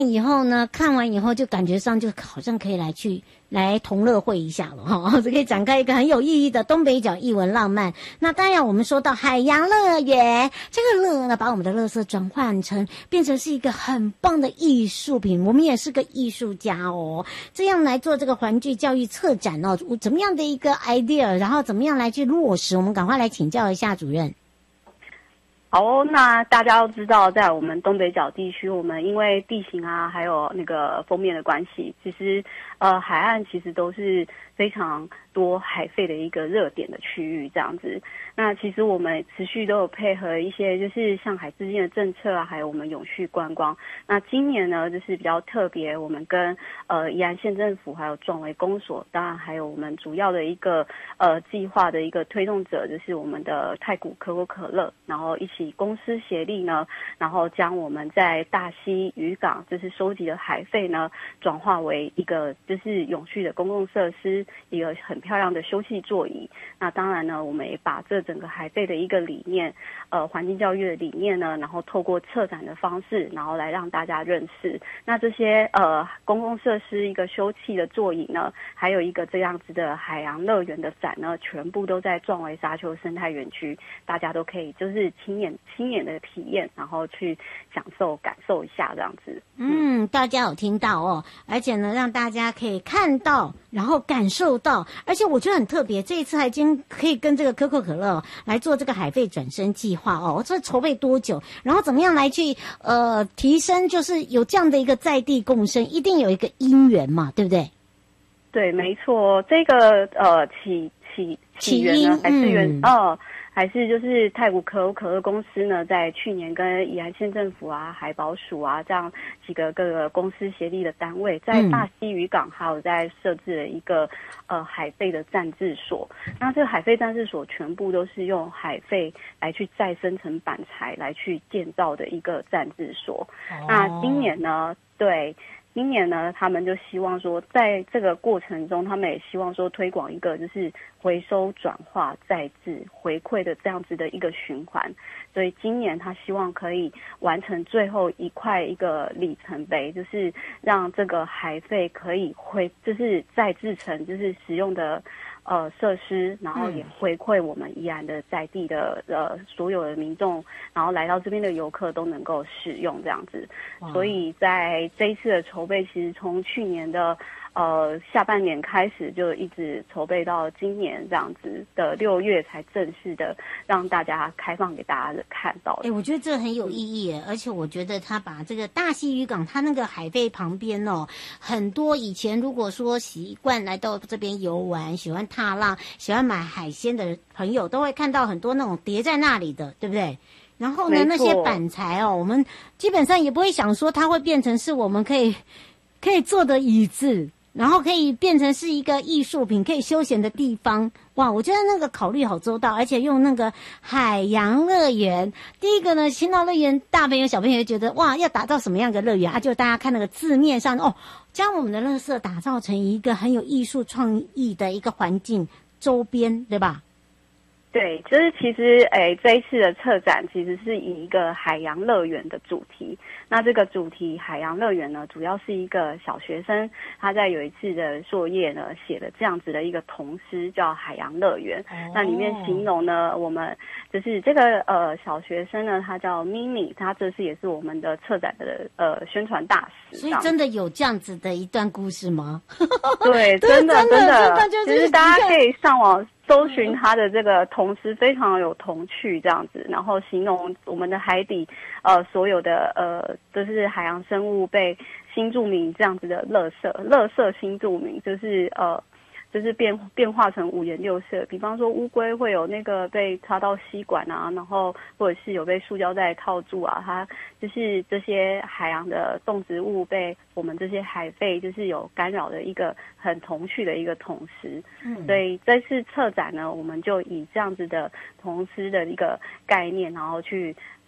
以后呢，看完以后就感觉上就好像可以来同乐会一下了哈，可以展开一个很有意义的东北角艺文浪漫。那当然，我们说到海洋乐园，这个乐呢，把我们的垃圾转换变成是一个很棒的艺术品。我们也是个艺术家哦，这样来做这个环境教育策展哦，怎么样的一个 idea， 然后怎么样来去落实？我们赶快来请教一下主任。 好哦，那大家都知道，在我们东北角地区，我们因为地形啊，还有那个封面的关系，其实海岸其实都是非常多海废的一个热点的区域这样子。那其实我们持续都有配合一些就是像海自净的政策啊，还有我们永续观光。那今年呢，就是比较特别，我们跟宜兰县政府还有壮围公所，当然还有我们主要的一个计划的一个推动者，就是我们的太古可口可乐，然后一起公司协力呢，然后将我们在大溪渔港就是收集的海废呢，转化为一个就是永续的公共设施，一个很漂亮的休憩座椅。那当然呢，我们也把这整个海废的一个理念，环境教育的理念呢，然后透过策展的方式，然后来让大家认识。那这些公共设施一个休憩的座椅呢，还有一个这样子的海洋乐园的展呢，全部都在壮围沙丘生态园区，大家都可以就是亲眼的体验，然后去感受一下这样子。 大家有听到哦，而且呢，让大家可以看到，然后感受到，而且我觉得很特别，这一次还可以跟这个可口可乐来做这个海废转身计划哦，这筹备多久？然后怎么样来去提升，就是有这样的一个在地共生，一定有一个因缘嘛，对不对？ 对，没错，这个起源呢，还是就是太古可口可乐公司呢，在去年跟宜兰县政府啊、海保署啊这样几个各个公司协力的单位，在大溪渔港还有在设置了一个海废的暂置所。那这个海废暂置所全部都是用海废来去再生成板材来去建造的一个暂置所。那今年呢，他们就希望说，在这个过程中，他们也希望说推广一个就是回收、转化、再制、回馈的这样子的一个循环。所以今年他希望可以完成最后一个里程碑，就是让这个海废可以就是再制成就是使用的设施，然后也回馈我们宜兰的在地的所有的民众，然后来到这边的游客都能够使用这样子。所以在这一次的筹备，其实从去年的下半年开始就一直筹备到今年这样子的6月才正式的让大家开放给大家看到。 我觉得这很有意义耶，而且我觉得他把这个大溪渔港，他那个海废旁边哦，很多以前如果说习惯来到这边游玩、喜欢踏浪、喜欢买海鲜的朋友，都会看到很多那种叠在那里的，对不对？然后呢，那些板材哦，我们基本上也不会想说它会变成是我们可以坐的椅子。然后可以变成是一个艺术品，可以休闲的地方。哇，我觉得那个考虑好周到，而且用那个海洋乐园。第一个呢，青岛乐园大朋友小朋友觉得哇，要打造什么样的乐园啊？就大家看那个字面上哦，将我们的垃圾打造成一个很有艺术创意的一个环境周边，对吧？ 对，就是其实这一次的策展其实是以一个海洋乐园的主题。那这个主题海洋乐园呢，主要是一个小学生他在有一次的作业呢写了这样子的一个童诗，叫海洋乐园。那里面形容呢，我们就是这个小学生呢，他叫咪咪，他这次也是我们的策展的宣传大使。 所以真的有这样子的一段故事吗？ 对，真的，其实大家可以上网搜寻他的这个童诗，非常有童趣这样子，然后形容我们的海底所有的就是海洋生物被新住民这样子的垃圾新住民，就是变化成五颜六色，比方说乌龟会有那个被插到吸管啊，然后或者是有被塑胶袋套住啊，它就是这些海洋的动植物被我们这些海废就是有干扰的一个很童趣的一个童诗。所以这次策展呢，我们就以这样子的童诗的一个概念，然后去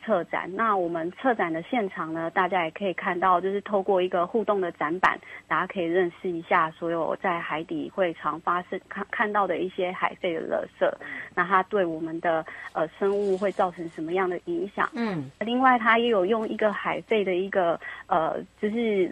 策展。那我们策展的现场呢，大家也可以看到，就是透过一个互动的展板，大家可以认识一下所有在海底会常发生看到的一些海废的垃圾，那它对我们的生物会造成什么样的影响？另外它也有用一个海废的一个就是